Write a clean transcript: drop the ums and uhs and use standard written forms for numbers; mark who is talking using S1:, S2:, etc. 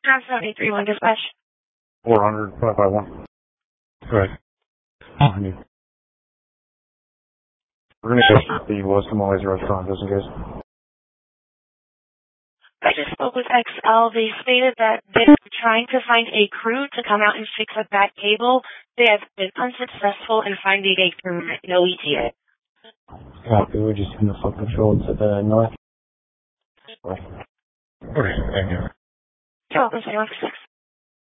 S1: Transfer 831 dispatch.
S2: 400, 551. Right. I need. We're going to go to the Western Malaysia restaurant just in case.
S1: I just spoke with XL. They stated that they're trying to find a crew to come out and fix a bad cable. They have been unsuccessful in finding a crew. No ETA.
S3: Copy, we're just in the full control to the north.
S2: Okay, thank you.
S1: You're welcome, 6.